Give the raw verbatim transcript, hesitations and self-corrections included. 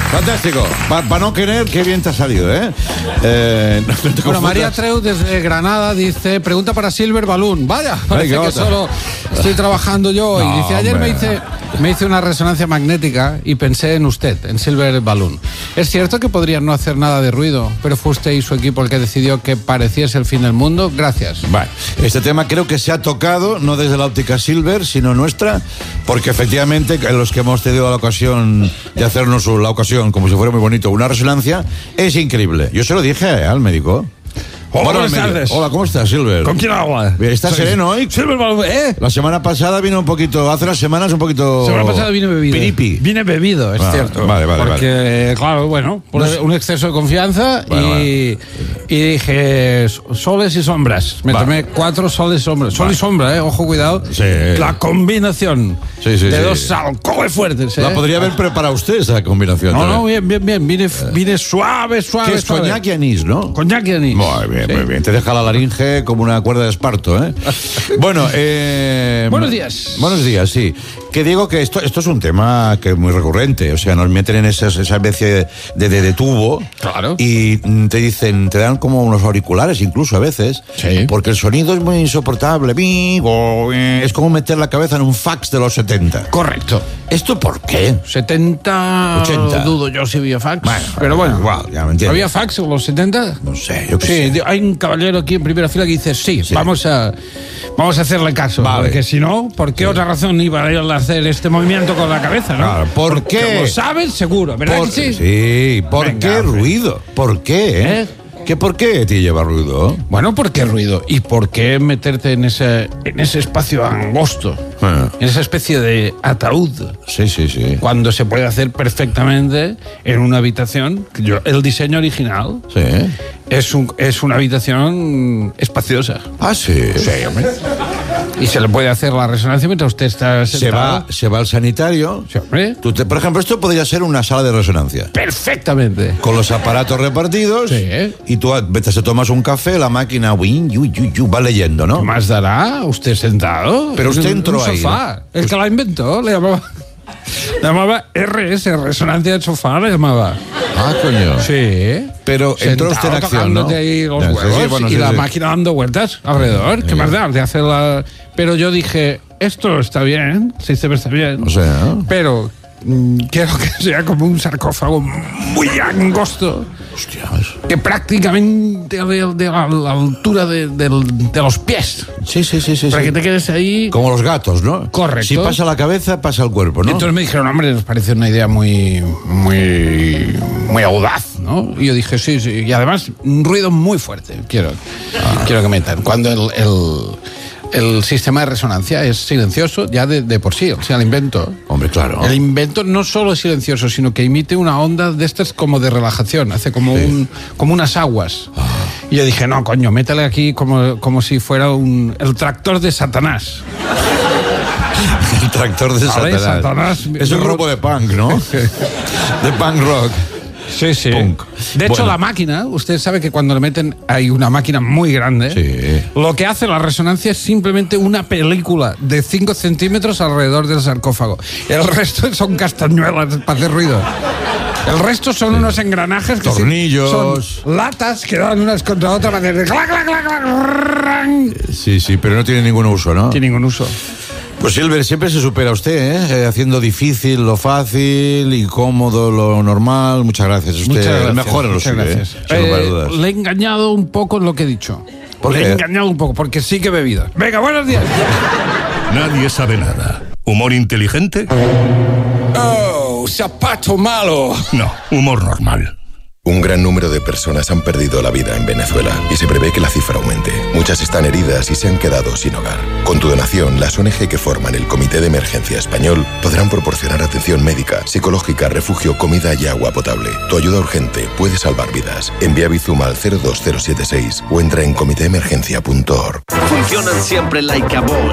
Fantástico. Para pa no querer, qué bien te ha salido, ¿eh? eh no te bueno, María Treu desde Granada dice, pregunta para Silver Balloon. Vaya, parece Ay, que solo estoy trabajando yo. No, y dice, ayer me hice, me hice una resonancia magnética y pensé en usted, en Silver Balloon. Es cierto que podría no hacer nada de ruido, pero fue usted y su equipo el que decidió que pareciese el fin del mundo. Gracias. Vale. Este tema creo que se ha tocado, no desde la óptica Silver, sino nuestra, porque efectivamente los que hemos tenido la ocasión de hacernos la ocasión como si fuera muy bonito, una resonancia, es increíble. Yo se lo dije al médico. Hola, bueno, buenas tardes. Hola, ¿cómo estás, Silver? ¿Con quién habla? ¿Estás Soy sereno hoy? Silver Balloon, ¿eh? La semana pasada vino un poquito, hace unas semanas un poquito... La semana pasada vine bebido. Piripi. Vine bebido, es ah, cierto. Vale, vale, Porque, vale. claro, bueno, por no, un exceso de confianza bueno, y, vale. y dije soles y sombras. Me vale. tomé cuatro soles y sombras. Sol vale. y sombra, ¿eh? Ojo, cuidado. Sí. La combinación sí, sí, de sí. dos alcoholes fuertes, ¿eh? La podría haber preparado usted esa combinación. No, también. no, bien, bien, bien. Vine, vine suave, suave, ¿Qué es? suave. Coñac y anís, ¿no? Coñac y anís. Muy bien, sí. muy bien. Te deja la laringe como una cuerda de esparto, ¿eh? Bueno, eh... Buenos días. Buenos días, sí. Que digo que esto, esto es un tema que es muy recurrente. O sea, nos meten en esa, esa especie de, de, de tubo. Claro. Y te dicen, te dan como unos auriculares incluso a veces. Sí. Porque el sonido es muy insoportable. Es como meter la cabeza en un fax de los setenta. Correcto. ¿Esto por qué? setenta, ochenta. Dudo yo si había fax. Bueno, pero bueno. Igual, ya me entiendo. ¿Había fax en los setenta? No sé, yo qué sí, sé. Hay un caballero aquí en primera fila que dice sí, Sí. vamos a vamos a hacerle caso. Vale. Porque si no, ¿por qué Sí. otra razón iba a ir a hacer este movimiento con la cabeza, no? Claro, ¿por Porque qué? Lo sabes, seguro, ¿verdad Por, que sí? Sí, ¿por Venga, qué hombre. ruido? ¿Por qué? Eh? ¿Eh? ¿Qué por qué te lleva ruido? Bueno, ¿por qué ruido? ¿Y por qué meterte en ese, en ese espacio angosto? Ah. En esa especie de ataúd. Sí, sí, sí. Cuando se puede hacer perfectamente en una habitación. Yo, el diseño original Sí. es, un, es una habitación espaciosa. Ah, sí. Sí, hombre. Y se le puede hacer la resonancia mientras usted está Se sentado. va, se va al sanitario. Sí, hombre. Tú te- por ejemplo, esto podría ser una sala de resonancia. Perfectamente. Con los aparatos repartidos. Sí. Y tú a- te se tomas un café, la máquina uin, yu, yu, yu, va leyendo, ¿no? ¿Qué más dará? Usted sentado. Pero usted En un- entró un ahí, sofá. ¿no? El que la inventó le llamaba. Le llamaba R S, resonancia del sofá, le llamaba. Ah, coño. Sí. Pero entró usted en acción, ¿no? tocándote ahí los Ya, sí, huevos sí, bueno, y sí, la sí. máquina dando vueltas alrededor. ¿Qué Sí. más da? De hacer la... Pero yo dije, esto está bien, el sistema está bien. O sea, Pero mm, quiero que sea como un sarcófago muy angosto. hostias. Que prácticamente de, de la, la altura de, del- de los pies. Sí, sí, sí, sí. Para sí. que te quedes ahí. Como los gatos, ¿no? Correcto. Si pasa la cabeza, pasa el cuerpo, ¿no? Entonces me dijeron, hombre, nos parece una idea muy, muy, muy audaz, ¿no? Y yo dije, sí, sí. Y además, un ruido muy fuerte. Quiero, Ah. quiero que metan. Cuando el, el, el sistema de resonancia es silencioso ya de, de por sí, o sea, el invento. Hombre, claro. El invento no solo es silencioso, sino que emite una onda de estas como de relajación, hace como, Sí. un, como unas aguas. Y yo dije, no, coño, métele aquí como, como si fuera un, el tractor de Satanás. El tractor de Vale, Satanás. Satanás. Es un grupo de punk, ¿no? De punk rock. Sí, sí. Punk. De hecho, Bueno. la máquina, usted sabe que cuando le meten, hay una máquina muy grande. Sí. Lo que hace la resonancia es simplemente una película de cinco centímetros alrededor del sarcófago. El resto son castañuelas para hacer ruido. El resto son unos engranajes que Tornillos. son latas que dan unas contra otras para hacer clac, clac, clac, clac, rang. Sí, sí, pero no tiene ningún uso, ¿no? No tiene ningún uso. Pues Silver, siempre se supera usted, ¿eh? Eh, Haciendo difícil lo fácil, incómodo lo normal. Muchas gracias. Usted Muchas gracias. el mejor en lo muchas suyo, gracias. ¿eh? Sin lugar a Eh, dudas. le he engañado un poco en lo que he dicho. ¿Por le qué? he engañado un poco, porque sí que he bebido. Venga, buenos días. Nadie sabe nada. ¿Humor inteligente? Oh, zapato malo. No, humor normal. Un gran número de personas han perdido la vida en Venezuela y se prevé que la cifra aumente. Muchas están heridas y se han quedado sin hogar. Con tu donación, las O N G que forman el Comité de Emergencia Español podrán proporcionar atención médica, psicológica, refugio, comida y agua potable. Tu ayuda urgente puede salvar vidas. Envía Bizum al cero dos cero siete seis o entra en comité emergencia punto org. Funcionan siempre like a boss.